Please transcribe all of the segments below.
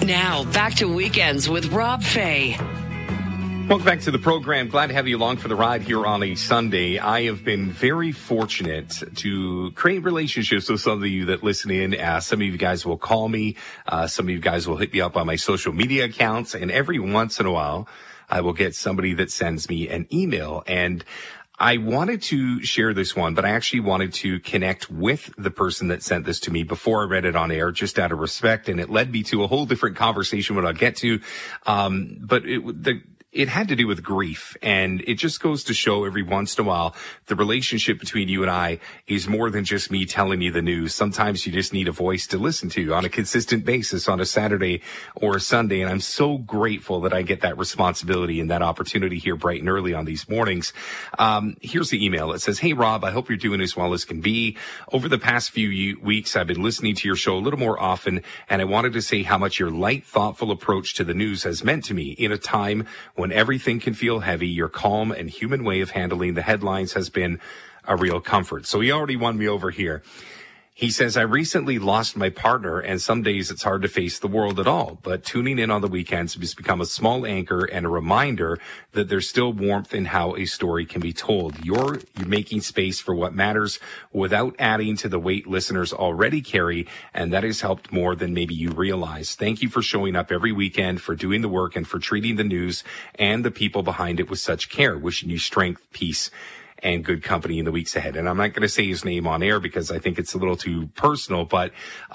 Now, back to Weekends with Rob Fay. Welcome back to the program. Glad to have you along for the ride here on a Sunday. I have been very fortunate to create relationships with some of you that listen in. Some of you guys will call me. Some of you guys will hit me up on my social media accounts. And every once in a while, I will get somebody that sends me an email. And I wanted to share this one, but I actually wanted to connect with the person that sent this to me before I read it on air, just out of respect. And it led me to a whole different conversation, what I'll get to. But it had to do with grief, and it just goes to show every once in a while the relationship between you and I is more than just me telling you the news. Sometimes you just need a voice to listen to on a consistent basis on a Saturday or a Sunday, and I'm so grateful that I get that responsibility and that opportunity here bright and early on these mornings. Here's the email. It says, "Hey, Rob, I hope you're doing as well as can be. Over the past few weeks, I've been listening to your show a little more often, and I wanted to say how much your light, thoughtful approach to the news has meant to me. In a time when everything can feel heavy, your calm and human way of handling the headlines has been a real comfort." So he already won me over here. He says, "I recently lost my partner, and some days it's hard to face the world at all. But tuning in on the weekends has become a small anchor and a reminder that there's still warmth in how a story can be told. You're making space for what matters without adding to the weight listeners already carry, and that has helped more than maybe you realize. Thank you for showing up every weekend, for doing the work, and for treating the news and the people behind it with such care. Wishing you strength, peace, and good company in the weeks ahead." And I'm not going to say his name on air because I think it's a little too personal, but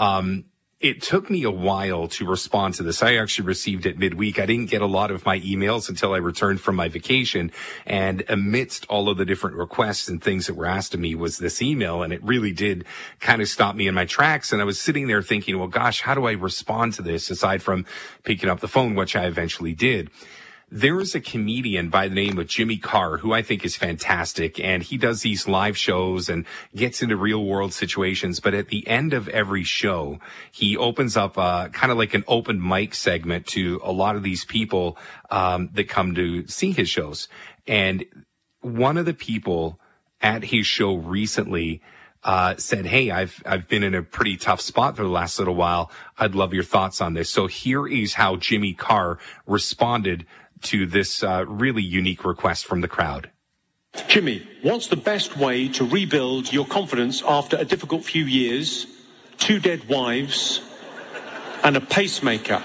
it took me a while to respond to this. I actually received it midweek. I didn't get a lot of my emails until I returned from my vacation. And amidst all of the different requests and things that were asked of me was this email. And it really did kind of stop me in my tracks. And I was sitting there thinking, well, gosh, how do I respond to this aside from picking up the phone, which I eventually did? There is a comedian by the name of Jimmy Carr who I think is fantastic, and he does these live shows and gets into real world situations. But at the end of every show, he opens up kind of like an open mic segment to a lot of these people that come to see his shows. And one of the people at his show recently said, "Hey, I've been in a pretty tough spot for the last little while. I'd love your thoughts on this." So here is how Jimmy Carr responded to this really unique request from the crowd. "Jimmy, what's the best way to rebuild your confidence after a difficult few years, 2 dead wives, and a pacemaker?"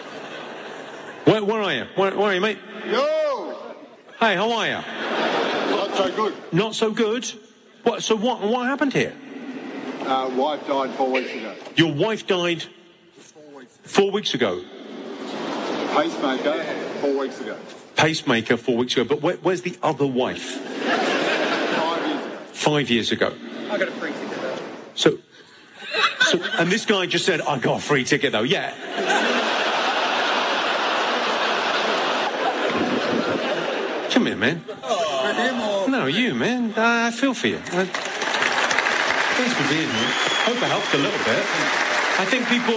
Where are you? Where are you, mate? Yo! Hey, how are you? Not so good. Not so good? What happened here? Wife died 4 weeks ago. Your wife died 4 weeks ago? Pacemaker 4 weeks ago. Pacemaker 4 weeks ago. But where's the other wife? 5 years ago. 5 years ago. I got a free ticket though. So, and this guy just said, "I got a free ticket though." Yeah. Come here, man. For him or... No, you, man. I feel for you. Thanks for being here. Hope it helped a little bit. I think people...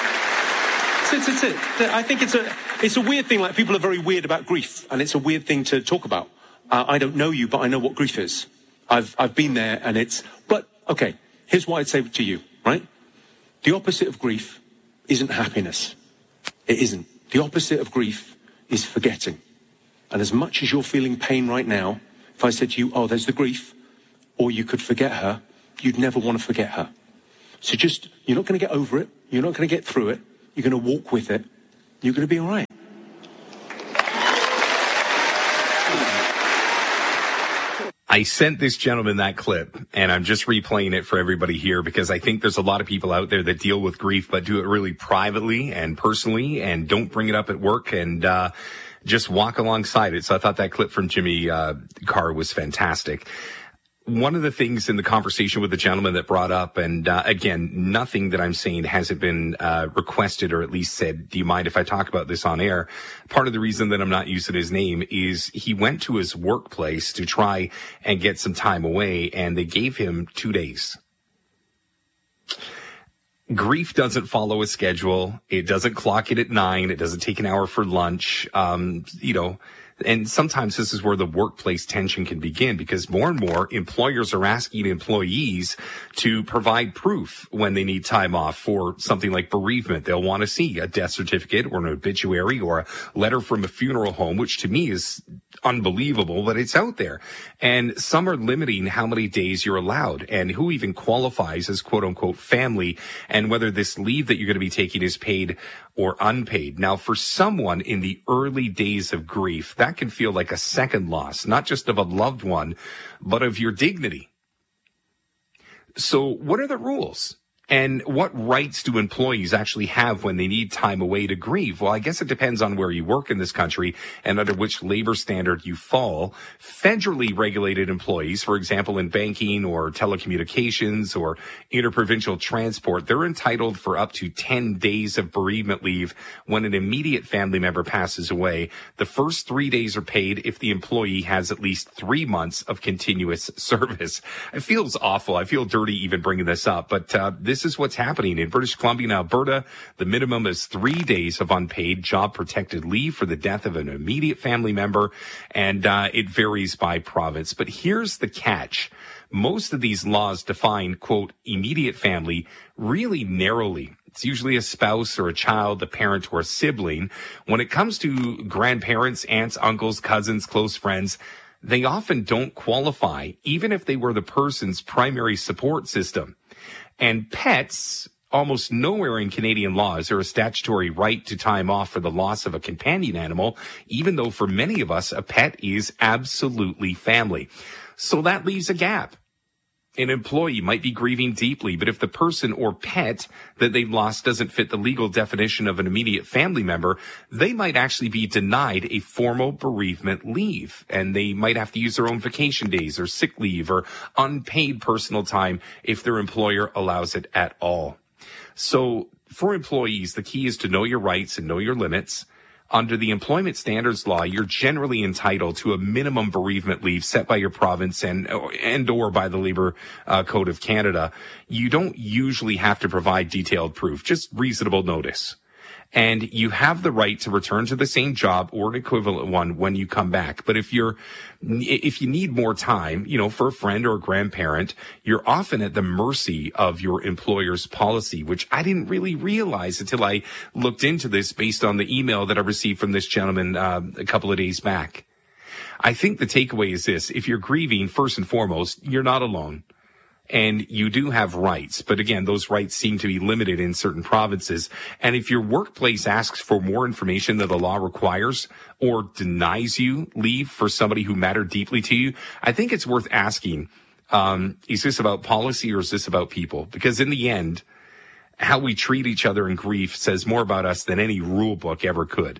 I think it's a weird thing. Like, people are very weird about grief, and it's a weird thing to talk about. I don't know you, but I know what grief is. I've been there, and it's... But, okay, here's what I'd say to you, right? The opposite of grief isn't happiness. It isn't. The opposite of grief is forgetting. And as much as you're feeling pain right now, if I said to you, "Oh, there's the grief," or you could forget her, you'd never want to forget her. So just, you're not going to get over it. You're not going to get through it. You're going to walk with it. You're going to be all right. I sent this gentleman that clip, and I'm just replaying it for everybody here because I think there's a lot of people out there that deal with grief but do it really privately and personally and don't bring it up at work and just walk alongside it. So I thought that clip from Jimmy Carr was fantastic. One of the things in the conversation with the gentleman that brought up, and again, nothing that I'm saying hasn't been requested or at least said, "Do you mind if I talk about this on air?" Part of the reason that I'm not using his name is he went to his workplace to try and get some time away, and they gave him 2 days. Grief doesn't follow a schedule. It doesn't clock it at 9. It doesn't take an hour for lunch. And sometimes this is where the workplace tension can begin, because more and more employers are asking employees to provide proof when they need time off for something like bereavement. They'll want to see a death certificate or an obituary or a letter from a funeral home, which to me is unbelievable, but it's out there. And some are limiting how many days you're allowed and who even qualifies as quote unquote family, and whether this leave that you're going to be taking is paid or unpaid. Now, for someone in the early days of grief, that can feel like a second loss, not just of a loved one, but of your dignity. So what are the rules? And what rights do employees actually have when they need time away to grieve? Well, I guess it depends on where you work in this country and under which labor standard you fall. Federally regulated employees, for example, in banking or telecommunications or interprovincial transport, they're entitled for up to 10 days of bereavement leave when an immediate family member passes away. The first 3 days are paid if the employee has at least 3 months of continuous service. It feels awful. I feel dirty even bringing this up, but this is what's happening in British Columbia and Alberta. The minimum is 3 days of unpaid job protected leave for the death of an immediate family member, and it varies by province. But here's the catch. Most of these laws define, quote, immediate family really narrowly. It's usually a spouse or a child, a parent or a sibling. When it comes to grandparents, aunts, uncles, cousins, close friends, they often don't qualify, even if they were the person's primary support system. And pets, almost nowhere in Canadian law is there a statutory right to time off for the loss of a companion animal, even though for many of us, a pet is absolutely family. So that leaves a gap. An employee might be grieving deeply, but if the person or pet that they've lost doesn't fit the legal definition of an immediate family member, they might actually be denied a formal bereavement leave. And they might have to use their own vacation days or sick leave or unpaid personal time if their employer allows it at all. So for employees, the key is to know your rights and know your limits. Under the Employment Standards Law, you're generally entitled to a minimum bereavement leave set by your province and or by the Labor Code of Canada. You don't usually have to provide detailed proof, just reasonable notice. And you have the right to return to the same job or an equivalent one when you come back. But if you need more time, for a friend or a grandparent, you're often at the mercy of your employer's policy, which I didn't really realize until I looked into this based on the email that I received from this gentleman a couple of days back. I think the takeaway is this. If you're grieving, first and foremost, you're not alone. And you do have rights, but again, those rights seem to be limited in certain provinces. And if your workplace asks for more information than the law requires or denies you leave for somebody who mattered deeply to you, I think it's worth asking, is this about policy or is this about people? Because in the end, how we treat each other in grief says more about us than any rule book ever could.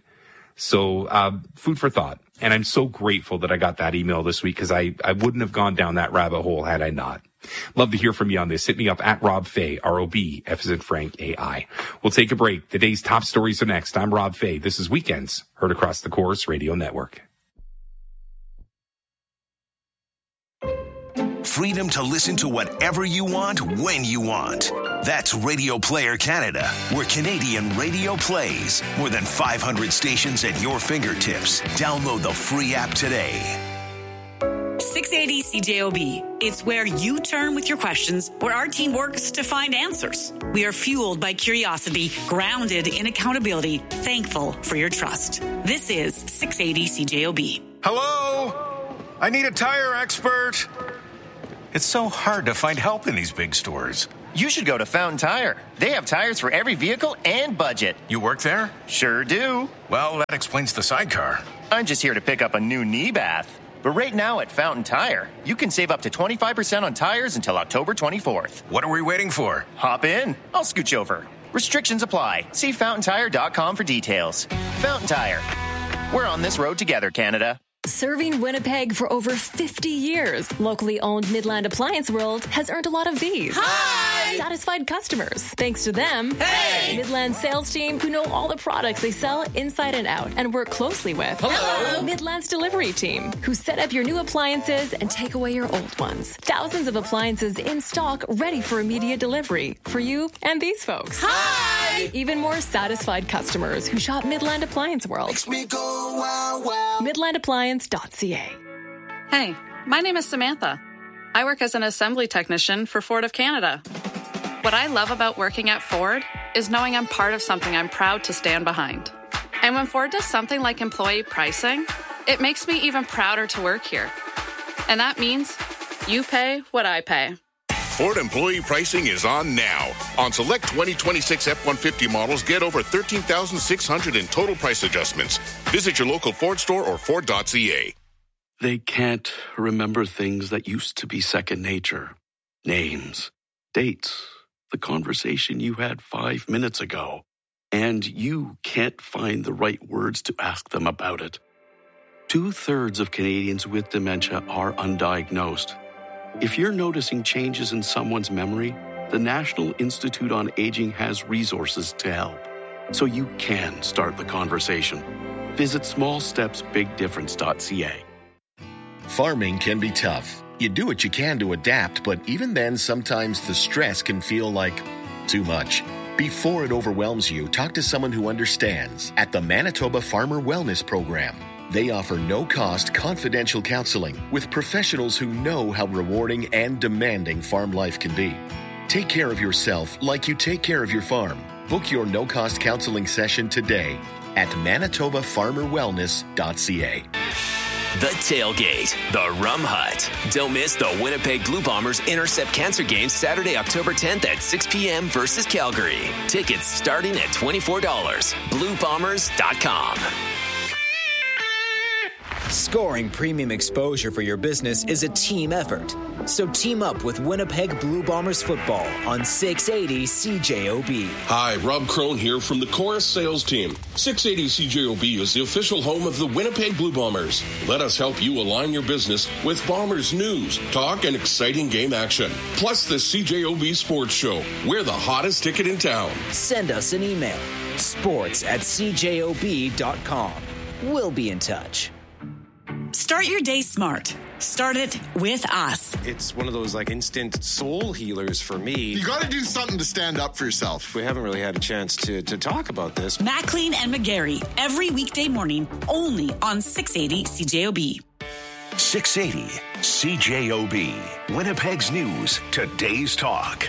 So, food for thought. And I'm so grateful that I got that email this week because I wouldn't have gone down that rabbit hole had I not. Love to hear from you on this. Hit me up at Rob Fay, R-O-B, F as in Frank, A-I. We'll take a break. The day's top stories are next. I'm Rob Fay. This is Weekends, heard across the Chorus Radio Network. Freedom to listen to whatever you want, when you want. That's Radio Player Canada, where Canadian radio plays. More than 500 stations at your fingertips. Download the free app today. 680 CJOB. It's where you turn with your questions, where our team works to find answers. We are fueled by curiosity, grounded in accountability, thankful for your trust. This is 680 CJOB. Hello? I need a tire expert. It's so hard to find help in these big stores. You should go to Fountain Tire. They have tires for every vehicle and budget. You work there? Sure do. Well, that explains the sidecar. I'm just here to pick up a new knee bath. But right now at Fountain Tire, you can save up to 25% on tires until October 24th. What are we waiting for? Hop in. I'll scooch over. Restrictions apply. See fountaintire.com for details. Fountain Tire. We're on this road together, Canada. Serving Winnipeg for over 50 years, locally owned Midland Appliance World has earned a lot of these. Hi! Satisfied customers. Thanks to them. Hey! Midland sales team who know all the products they sell inside and out and work closely with. Hello! Midland's delivery team who set up your new appliances and take away your old ones. Thousands of appliances in stock ready for immediate delivery for you and these folks. Hi! Even more satisfied customers who shop Midland Appliance World. Makes me go wow, wow. MidlandAppliance.ca. Hey, my name is Samantha. I work as an assembly technician for Ford of Canada. What I love about working at Ford is knowing I'm part of something I'm proud to stand behind. And when Ford does something like employee pricing, it makes me even prouder to work here. And that means you pay what I pay. Ford employee pricing is on now. On select 2026 F-150 models, get over $13,600 in total price adjustments. Visit your local Ford store or Ford.ca. They can't remember things that used to be second nature. Names, dates, the conversation you had 5 minutes ago. And you can't find the right words to ask them about it. 2/3 of Canadians with dementia are undiagnosed. If you're noticing changes in someone's memory, the National Institute on Aging has resources to help, so you can start the conversation. Visit smallstepsbigdifference.ca. Farming can be tough. You do what you can to adapt, but even then, sometimes the stress can feel like too much. Before it overwhelms you, talk to someone who understands at the Manitoba Farmer Wellness Program. They offer no-cost, confidential counseling with professionals who know how rewarding and demanding farm life can be. Take care of yourself like you take care of your farm. Book your no-cost counseling session today at manitobafarmerwellness.ca. The Tailgate, the Rum Hut. Don't miss the Winnipeg Blue Bombers Intercept Cancer Game Saturday, October 10th at 6 p.m. versus Calgary. Tickets starting at $24. BlueBombers.com. Scoring premium exposure for your business is a team effort. So team up with Winnipeg Blue Bombers football on 680 CJOB. Hi, Rob Crone here from the Chorus sales team. 680 CJOB is the official home of the Winnipeg Blue Bombers. Let us help you align your business with Bombers news, talk, and exciting game action. Plus the CJOB Sports Show. We're the hottest ticket in town. Send us an email. sports@cjob.com. We'll be in touch. Start your day smart. Start it with us. It's one of those like instant soul healers for me. You got to do something to stand up for yourself. We haven't really had a chance to talk about this. Maclean and McGarry, every weekday morning, only on 680 CJOB. 680 CJOB. Winnipeg's News, today's talk.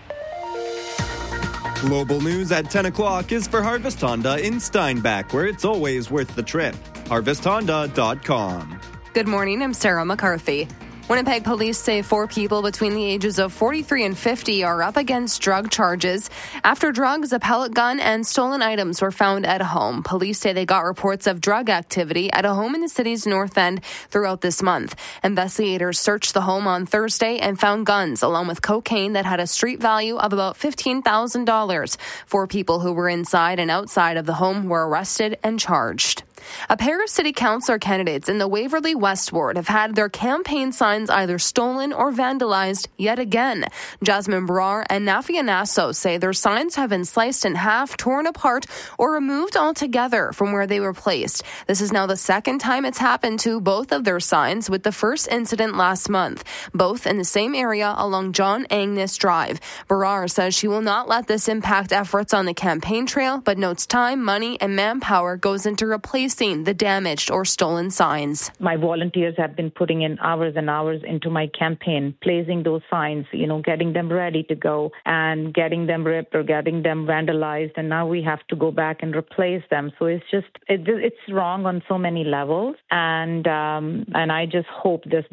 Global news at 10 o'clock is for Harvest Honda in Steinbach, where it's always worth the trip. HarvestHonda.com. Good morning, I'm Sarah McCarthy. Winnipeg police say 4 people between the ages of 43 and 50 are up against drug charges after drugs, a pellet gun, and stolen items were found at a home. Police say they got reports of drug activity at a home in the city's north end throughout this month. Investigators searched the home on Thursday and found guns along with cocaine that had a street value of about $15,000. 4 people who were inside and outside of the home were arrested and charged. A pair of city councillor candidates in the Waverley West ward have had their campaign signs either stolen or vandalized yet again. Jasmine Brar and Nafia Nasso say their signs have been sliced in half, torn apart, or removed altogether from where they were placed. This is now the second time it's happened to both of their signs, with the first incident last month, both in the same area along John Agnes Drive. Brar says she will not let this impact efforts on the campaign trail, but notes time, money, and manpower goes into replacing the damaged or stolen signs. My volunteers have been putting in hours and hours into my campaign, placing those signs, getting them ready to go and getting them ripped or getting them vandalized. And now we have to go back and replace them. So it's just, it's wrong on so many levels. And I just hope this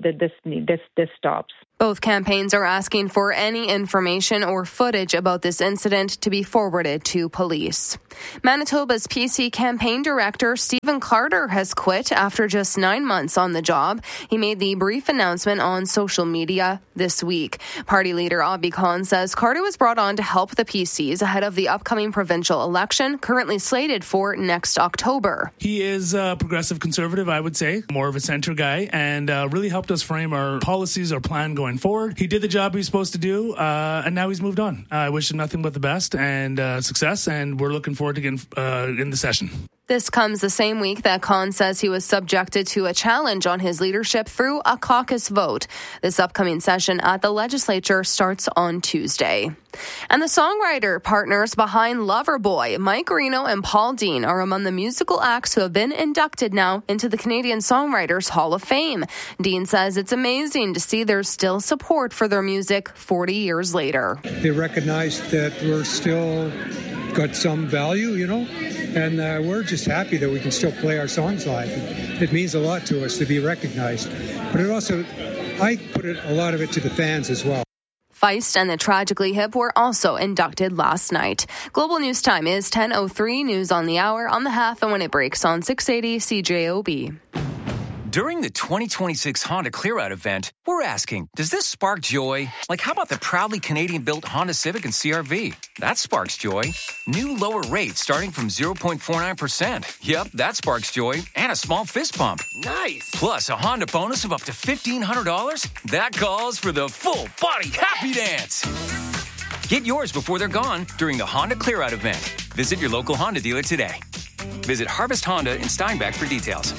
stops. Both campaigns are asking for any information or footage about this incident to be forwarded to police. Manitoba's PC campaign director, Stephen Carter, has quit after just 9 months on the job. He made the brief announcement on social media this week. Party leader Abby Khan says Carter was brought on to help the PCs ahead of the upcoming provincial election, currently slated for next October. He is a progressive conservative, I would say, more of a center guy, and really helped us frame our policies, our plan going forward. He did the job he was supposed to do, and now he's moved on. I wish him nothing but the best and success, and we're looking forward to getting in the session. This comes the same week that Khan says he was subjected to a challenge on his leadership through a caucus vote. This upcoming session at the legislature starts on Tuesday. And the songwriter partners behind Loverboy, Mike Reno and Paul Dean, are among the musical acts who have been inducted now into the Canadian Songwriters Hall of Fame. Dean says it's amazing to see there's still support for their music 40 years later. They recognize that we're still got some value, and we're just happy that we can still play our songs live. It means a lot to us to be recognized. But I put a lot of it to the fans as well. Feist and the Tragically Hip were also inducted last night. Global News Time is 10:03. News on the hour, on the half, and when it breaks on 680 CJOB. During the 2026 Honda Clear-Out event, we're asking, does this spark joy? Like, how about the proudly Canadian-built Honda Civic and CR-V? That sparks joy. New lower rates starting from 0.49%. Yep, that sparks joy. And a small fist pump. Nice! Plus a Honda bonus of up to $1,500. That calls for the full-body happy dance. Get yours before they're gone during the Honda Clear-Out event. Visit your local Honda dealer today. Visit Harvest Honda in Steinbach for details.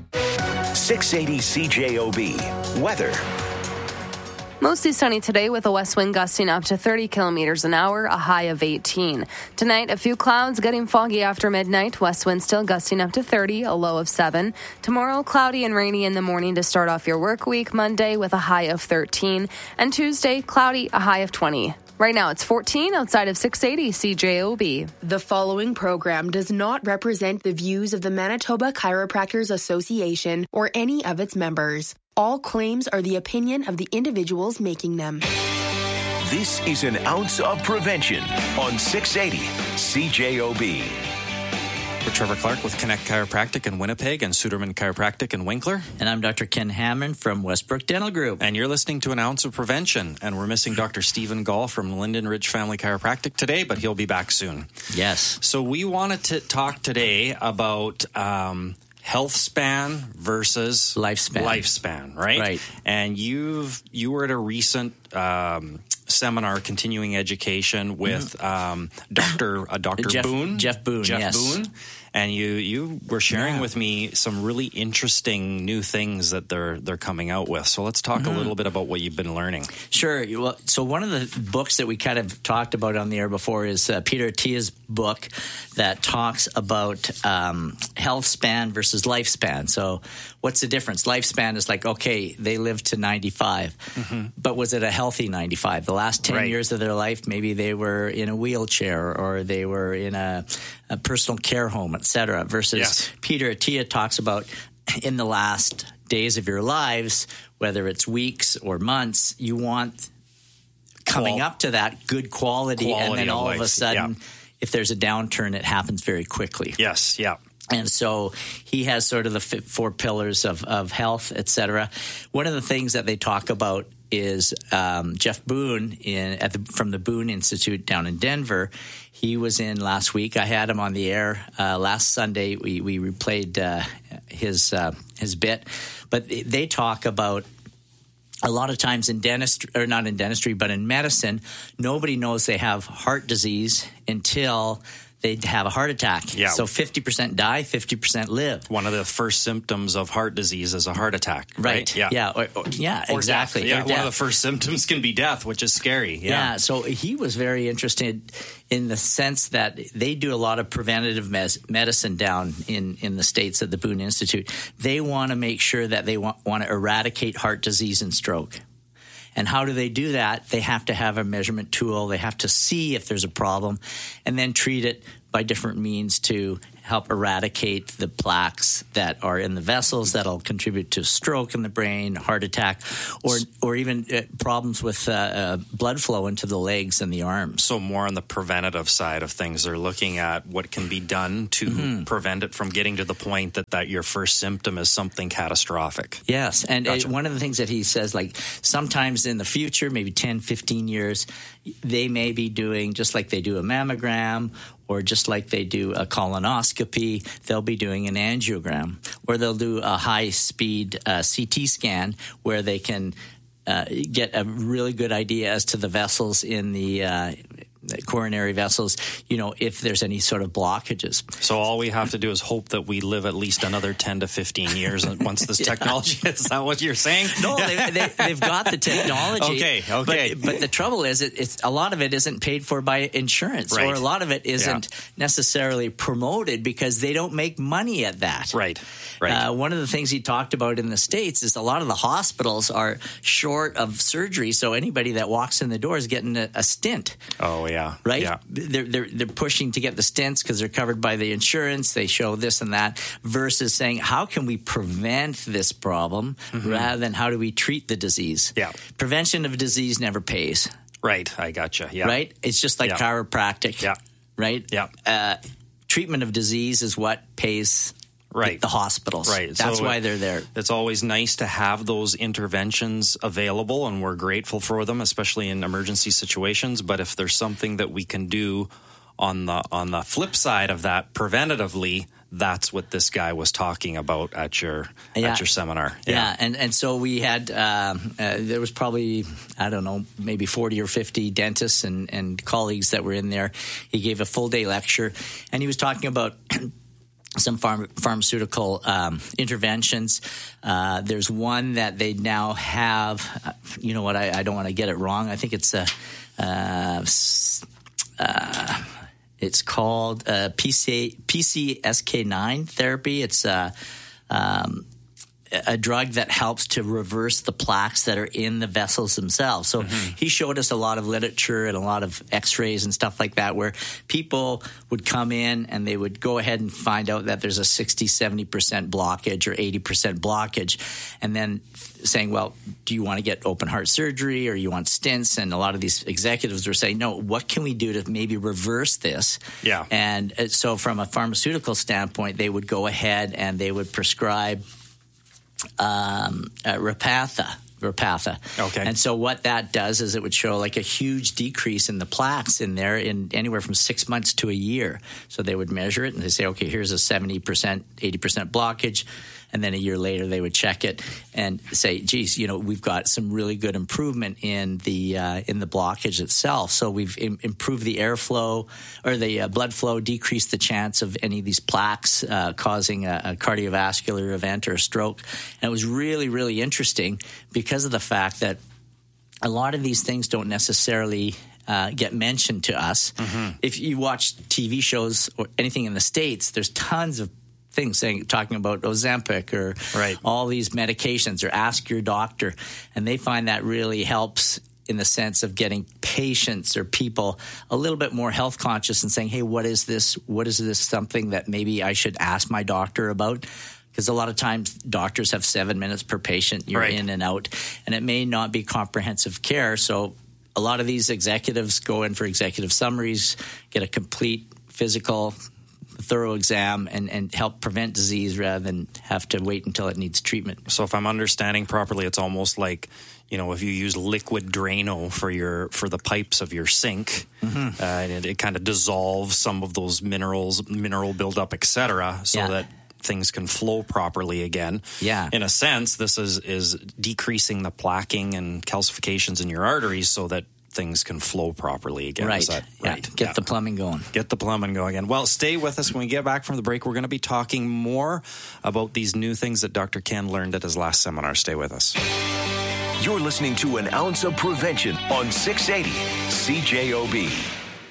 680 CJOB. Weather. Mostly sunny today with a west wind gusting up to 30 kilometers an hour, a high of 18. Tonight, a few clouds getting foggy after midnight. West wind still gusting up to 30, a low of 7. Tomorrow, cloudy and rainy in the morning to start off your work week. Monday with a high of 13. And Tuesday, cloudy, a high of 20. Right now, it's 14 outside of 680 CJOB. The following program does not represent the views of the Manitoba Chiropractors Association or any of its members. All claims are the opinion of the individuals making them. This is an ounce of prevention on 680 CJOB. We're Trevor Clark with Connect Chiropractic in Winnipeg and Suderman Chiropractic in Winkler. And I'm Dr. Ken Hammond from Westbrook Dental Group. And you're listening to An Ounce of Prevention. And we're missing Dr. Stephen Gall from Linden Ridge Family Chiropractic today, but he'll be back soon. Yes. So we wanted to talk today about health span versus lifespan, right? Right. And you were at a recent seminar, continuing education with Dr. Boone. Jeff Boone, yes. Boone. And you were sharing with me some really interesting new things that they're coming out with. So let's talk a little bit about what you've been learning. Sure. Well, so one of the books that we kind of talked about on the air before is Peter Attia's book that talks about health span versus lifespan. So what's the difference? Lifespan is like, okay, they lived to 95, but was it a healthy 95? The last 10 years of their life, maybe they were in a wheelchair or they were in a personal care home, etc. Versus Peter Attia talks about in the last days of your lives, whether it's weeks or months, you want coming up to that good quality and then all of a sudden, if there's a downturn, it happens very quickly. Yes, yeah. And so he has sort of the 4 pillars of health, et cetera. One of the things that they talk about is Jeff Boone from the Boone Institute down in Denver. He was in last week. I had him on the air last Sunday. We replayed his bit. But they talk about a lot of times in dentistry, or not in dentistry, but in medicine, nobody knows they have heart disease until they have a heart attack. Yeah. So 50% die, 50% live. One of the first symptoms of heart disease is a heart attack. Right. Yeah. Or exactly. Death. Yeah. One of the first symptoms can be death, which is scary. Yeah. So he was very interested in the sense that they do a lot of preventative medicine down in the States at the Boone Institute. They want to make sure that they want to eradicate heart disease and stroke. And how do they do that? They have to have a measurement tool. They have to see if there's a problem and then treat it by different means to help eradicate the plaques that are in the vessels that'll contribute to stroke in the brain, heart attack, or even problems with blood flow into the legs and the arms. So more on the preventative side of things. They're looking at what can be done to prevent it from getting to the point that your first symptom is something catastrophic. Yes, and one of the things that he says, like sometimes in the future, maybe 10, 15 years, they may be doing, just like they do a mammogram or just like they do a colonoscopy, they'll be doing an angiogram, or they'll do a high-speed CT scan where they can get a really good idea as to the vessels in the coronary vessels, if there's any sort of blockages. So all we have to do is hope that we live at least another 10 to 15 years once this technology, is that what you're saying? No, they've got the technology. Okay. But the trouble is, it's a lot of it isn't paid for by insurance, or a lot of it isn't necessarily promoted because they don't make money at that. Right. One of the things he talked about in the States is a lot of the hospitals are short of surgery, so anybody that walks in the door is getting a stint. Oh, yeah. Right? Yeah. They're pushing to get the stints because they're covered by the insurance. They show this and that versus saying, how can we prevent this problem rather than how do we treat the disease? Yeah. Prevention of disease never pays. Right. I gotcha. Yeah. Right? It's just like chiropractic. Yeah. Right? Yeah. Treatment of disease is what pays the hospitals. Right. That's why they're there. It's always nice to have those interventions available, and we're grateful for them, especially in emergency situations. But if there's something that we can do on the flip side of that preventatively, that's what this guy was talking about at your seminar. Yeah. And so we had there was probably, I don't know, maybe 40 or 50 dentists and colleagues that were in there. He gave a full day lecture, and he was talking about some pharmaceutical interventions. There's one that they now have. You know what? I don't want to get it wrong. I think it's it's called PCSK9 therapy. It's a drug that helps to reverse the plaques that are in the vessels themselves. So he showed us a lot of literature and a lot of x-rays and stuff like that where people would come in and they would go ahead and find out that there's a 60-70% blockage or 80% blockage, and then saying, well, do you want to get open heart surgery or you want stents? And a lot of these executives were saying, no, what can we do to maybe reverse this? Yeah. And so from a pharmaceutical standpoint, they would go ahead and they would prescribe Repatha. Okay. And so what that does is it would show like a huge decrease in the plaques in there in anywhere from 6 months to a year. So they would measure it and they say, okay, here's a 70%, 80% blockage. And then a year later, they would check it and say, geez, we've got some really good improvement in the blockage itself. So we've improved the airflow or the blood flow, decreased the chance of any of these plaques causing a cardiovascular event or a stroke. And it was really, really interesting because of the fact that a lot of these things don't necessarily get mentioned to us. If you watch TV shows or anything in the States, there's tons of things talking about Ozempic or all these medications, or ask your doctor, and they find that really helps in the sense of getting patients or people a little bit more health conscious and saying, hey, what is this? What is this something that maybe I should ask my doctor about? Because a lot of times doctors have 7 minutes per patient. You're in and out, and it may not be comprehensive care. So a lot of these executives go in for executive summaries, get a complete physical thorough exam and help prevent disease rather than have to wait until it needs treatment. So if I'm understanding properly, it's almost like, if you use liquid Drano for the pipes of your sink, it kind of dissolves some of those mineral buildup, etc., so that things can flow properly again. Yeah. In a sense, this is decreasing the plaquing and calcifications in your arteries so that things can flow properly again. Right. Is that right? Get the plumbing going. Get the plumbing going again. Well, stay with us. When we get back from the break, we're going to be talking more about these new things that Dr. Ken learned at his last seminar. Stay with us. You're listening to An Ounce of Prevention on 680 CJOB.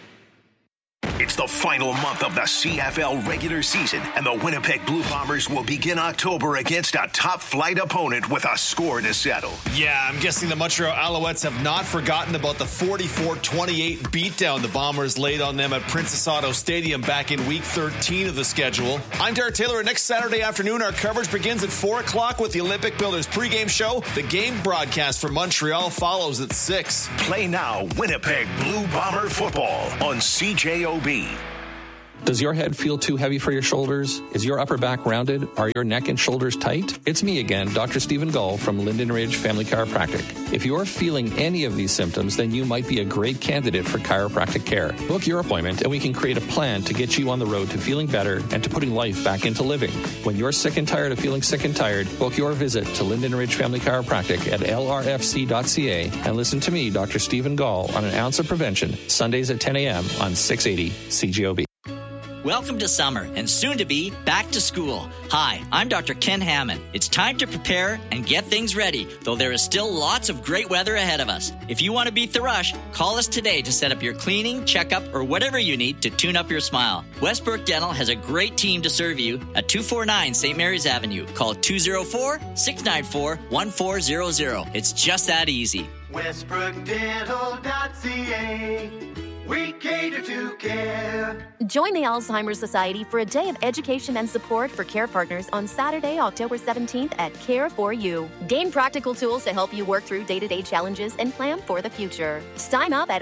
It's the final month of the CFL regular season, and the Winnipeg Blue Bombers will begin October against a top-flight opponent with a score to settle. Yeah, I'm guessing the Montreal Alouettes have not forgotten about the 44-28 beatdown the Bombers laid on them at Princess Auto Stadium back in Week 13 of the schedule. I'm Derek Taylor, and next Saturday afternoon, our coverage begins at 4 o'clock with the Olympic Builders pregame show. The game broadcast for Montreal follows at 6. Play now Winnipeg Blue Bomber football on CJOB. Does your head feel too heavy for your shoulders? Is your upper back rounded? Are your neck and shoulders tight? It's me again, Dr. Stephen Gull from Linden Ridge Family Chiropractic. If you're feeling any of these symptoms, then you might be a great candidate for chiropractic care. Book your appointment and we can create a plan to get you on the road to feeling better and to putting life back into living. When you're sick and tired of feeling sick and tired, book your visit to Linden Ridge Family Chiropractic at lrfc.ca and listen to me, Dr. Stephen Gull, on An Ounce of Prevention, Sundays at 10 a.m. on 680 CJOB. Welcome to summer and soon to be back to school. Hi, I'm Dr. Ken Hammond. It's time to prepare and get things ready, though there is still lots of great weather ahead of us. If you want to beat the rush, call us today to set up your cleaning, checkup, or whatever you need to tune up your smile. Westbrook Dental has a great team to serve you at 249 St. Mary's Avenue. Call 204-694-1400. It's just that easy. WestbrookDental.ca. We cater to care. Join the Alzheimer's Society for a day of education and support for care partners on Saturday, October 17th at Care for You. Gain practical tools to help you work through day-to-day challenges and plan for the future. Sign up at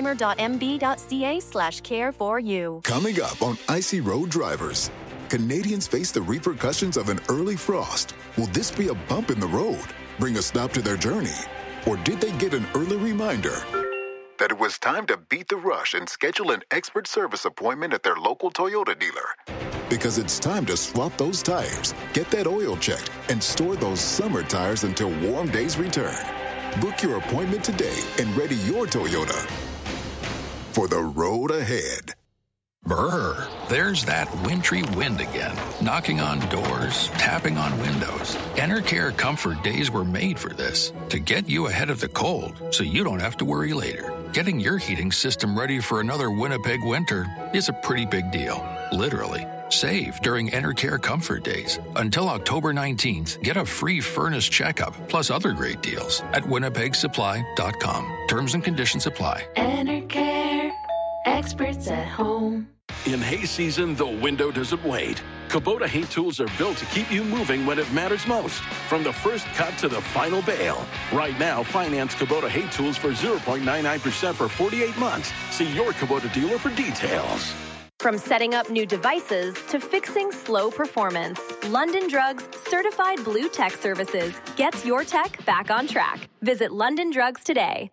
alzheimer.mb.ca/care4you. Coming up on Icy Road Drivers, Canadians face the repercussions of an early frost. Will this be a bump in the road, bring a stop to their journey? Or did they get an early reminder that it was time to beat the rush and schedule an expert service appointment at their local Toyota dealer? Because it's time to swap those tires, get that oil checked, and store those summer tires until warm days return. Book your appointment today and ready your Toyota for the road ahead. Brr, there's that wintry wind again, knocking on doors, tapping on windows. Enercare Comfort Days were made for this, to get you ahead of the cold so you don't have to worry later. Getting your heating system ready for another Winnipeg winter is a pretty big deal, literally. Save during Enercare Comfort Days. Until October 19th, get a free furnace checkup, plus other great deals at winnipegsupply.com. Terms and conditions apply. Enercare, experts at home. In hay season, the window doesn't wait. Kubota hay tools are built to keep you moving when it matters most, from the first cut to the final bale. Right now, finance Kubota hay tools for 0.99% for 48 months. See your Kubota dealer for details. From setting up new devices to fixing slow performance, London Drugs Certified Blue Tech Services gets your tech back on track. Visit London Drugs today.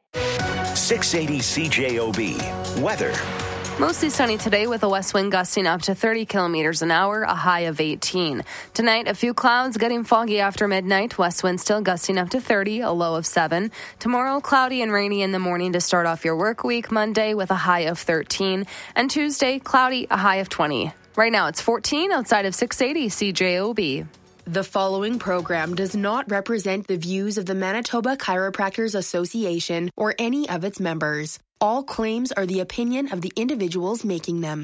680 CJOB. Weather. Mostly sunny today with a west wind gusting up to 30 kilometers an hour, a high of 18. Tonight, a few clouds, getting foggy after midnight. West wind still gusting up to 30, a low of 7. Tomorrow, cloudy and rainy in the morning to start off your work week. Monday with a high of 13. And Tuesday, cloudy, a high of 20. Right now, it's 14 outside of 680 CJOB. The following program does not represent the views of the Manitoba Chiropractors Association or any of its members. All claims are the opinion of the individuals making them.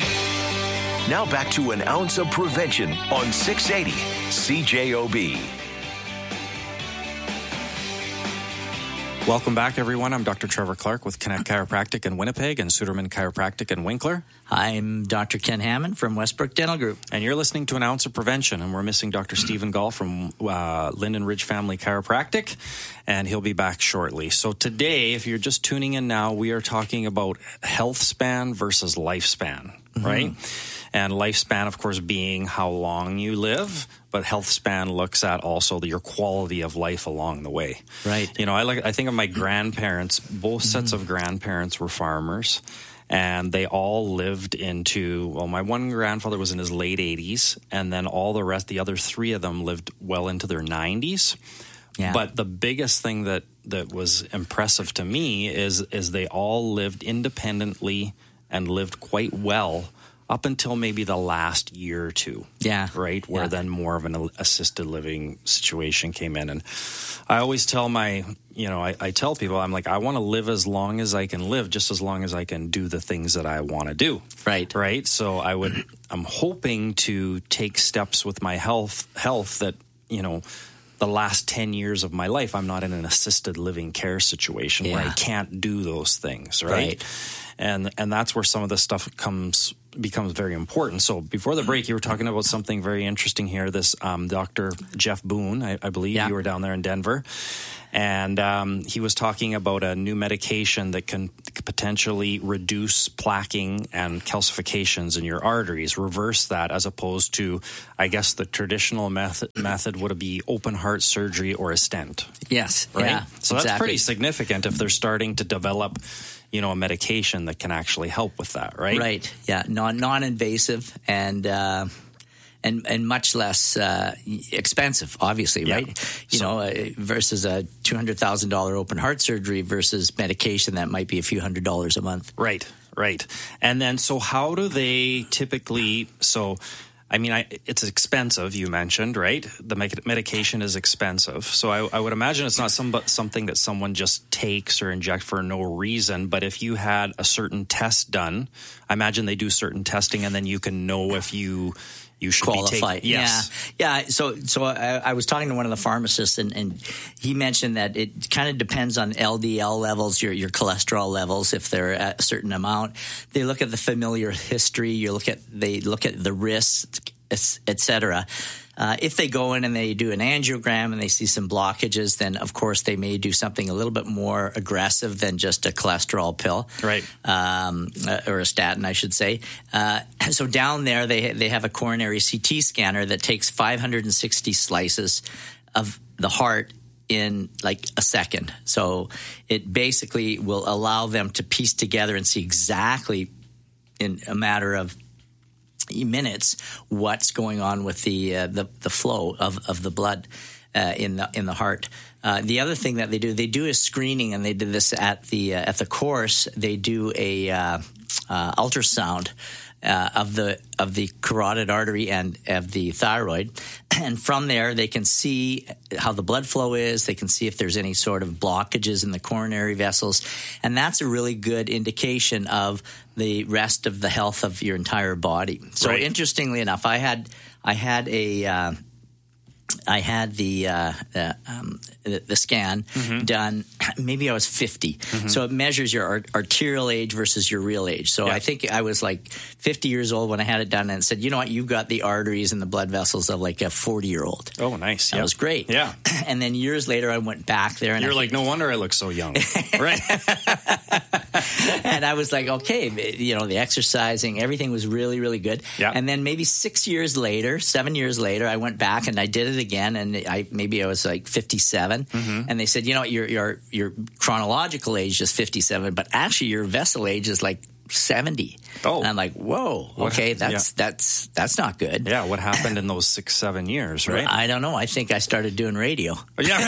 Now back to An Ounce of Prevention on 680 CJOB. Welcome back, everyone. I'm Dr. Trevor Clark with Connect Chiropractic in Winnipeg and Suderman Chiropractic in Winkler. I'm Dr. Ken Hammond from Westbrook Dental Group. And you're listening to An Ounce of Prevention, and we're missing Dr. Stephen Gull from Linden Ridge Family Chiropractic, and he'll be back shortly. So today, if you're just tuning in now, we are talking about health span versus lifespan, right? And lifespan, of course, being how long you live, but health span looks at also your quality of life along the way. Right. You know, I think of my grandparents. Both sets of grandparents were farmers, and they all lived into, well, my one grandfather was in his late 80s, and then all the rest, the other three of them lived well into their 90s. Yeah. But the biggest thing that was impressive to me is they all lived independently and lived quite well up until maybe the last year or two. Yeah. Right? Where then more of an assisted living situation came in. And I always tell I tell people, I'm like, I want to live as long as I can live, just as long as I can do the things that I want to do. Right. Right? So I'm hoping to take steps with my health that, you know, the last 10 years of my life, I'm not in an assisted living care situation where I can't do those things. Right. And that's where some of this stuff becomes very important. So before the break, you were talking about something very interesting here. This Dr. Jeff Boone, I believe you were down there in Denver. And he was talking about a new medication that can potentially reduce plaquing and calcifications in your arteries, reverse that, as opposed to, I guess, the traditional method would be open heart surgery or a stent. Yes. Right? Yeah, so that's pretty significant if they're starting to develop, a medication that can actually help with that, right? Right. Yeah. Non-invasive and much less expensive, obviously, right? Versus a $200,000 open heart surgery versus medication that might be a few $100s a month. Right. And then, so how do they typically? It's expensive, you mentioned, right? The medication is expensive. So I would imagine it's not something that someone just takes or inject for no reason. But if you had a certain test done, I imagine they do certain testing, and then you can know if you should qualify. Be taking. Yes. Yeah. So I was talking to one of the pharmacists, and he mentioned that it kind of depends on LDL levels, your cholesterol levels, if they're at a certain amount. They look at the familiar history. They look at the risks, etc. If they go in and they do an angiogram and they see some blockages, then of course they may do something a little bit more aggressive than just a cholesterol pill, right? Or a statin, I should say. So down there they have a coronary CT scanner that takes 560 slices of the heart in like a second. So it basically will allow them to piece together and see exactly in a matter of minutes what's going on with the flow of the blood in the heart. The other thing that they do a screening, and they did this at the course. They do a ultrasound of the carotid artery and of the thyroid, and from there they can see how the blood flow is. They can see if there's any sort of blockages in the coronary vessels, and that's a really good indication of the rest of the health of your entire body. So right. Interestingly enough, I had the scan done. Maybe I was 50. So it measures your arterial age versus your real age. So I think I was like 50 years old when I had it done, and it said, you know what, you've got the arteries and the blood vessels of like a 40-year-old. Oh, nice. That was great. Yeah. And then years later, I went back there, and you're like, no wonder I look so young, right? And I was like, okay, the exercising, everything was really, really good. Yeah. And then maybe 7 years later, I went back and I did it again, and I was like 57, and they said, your chronological age is 57, but actually your vessel age is like 70. Oh, and I'm like, whoa, okay, that's not good. Yeah, what happened in those 6-7 years, right? I don't know. I think I started doing radio. Yeah.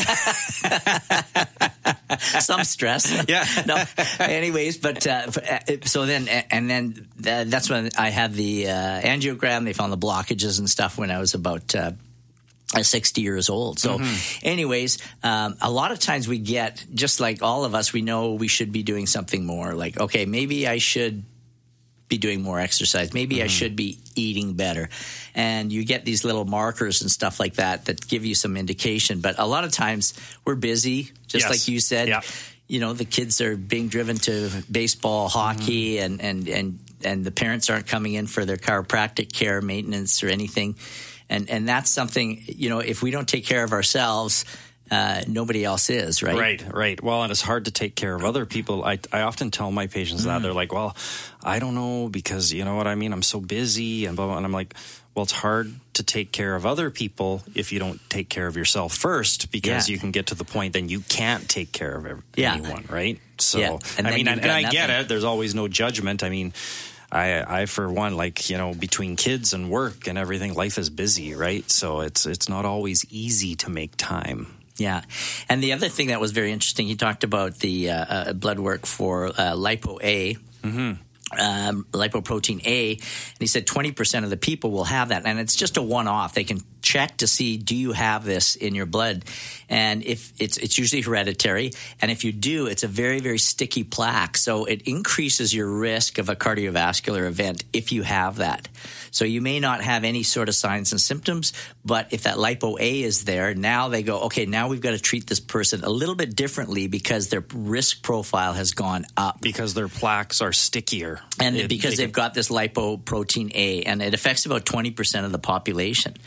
Some stress. Yeah. No. Anyways, but so then, and then that's when I had the angiogram. They found the blockages and stuff when I was about 60 years old. So anyways, a lot of times we get, just like all of us, we know we should be doing something more. Like, okay, maybe I should be doing more exercise. Maybe I should be eating better. And you get these little markers and stuff like that give you some indication. But a lot of times we're busy, just like you said. Yeah. The kids are being driven to baseball, hockey, and the parents aren't coming in for their chiropractic care, maintenance, or anything. And that's something, if we don't take care of ourselves, nobody else is, right? Right. Well, and it's hard to take care of other people. I often tell my patients that. They're like, well, I don't know, because you know what I mean? I'm so busy and blah, blah. And I'm like, well, it's hard to take care of other people if you don't take care of yourself first, because you can get to the point then you can't take care of anyone, right? So, and I get it. There's always no judgment. I mean, I for one, between kids and work and everything, life is busy, right? So it's not always easy to make time. Yeah. And the other thing that was very interesting, he talked about the blood work for lipo-A. Lipoprotein A, and he said 20% of the people will have that, and it's just a one-off. They can check to see, do you have this in your blood? And if it's usually hereditary, and if you do, it's a very, very sticky plaque, so it increases your risk of a cardiovascular event if you have that. So you may not have any sort of signs and symptoms, but if that lipo-A is there, now they go, okay, now we've got to treat this person a little bit differently because their risk profile has gone up. Because their plaques are stickier. And because they've got this lipoprotein A, and it affects about 20% of the population.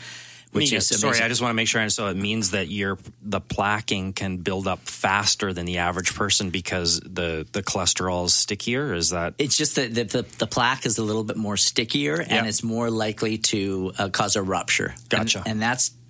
which is amazing. Sorry, I just want to make sure. So it means that the plaquing can build up faster than the average person because the cholesterol is stickier. Is that? It's just that the plaque is a little bit more stickier, and it's more likely to cause a rupture. Gotcha. And that's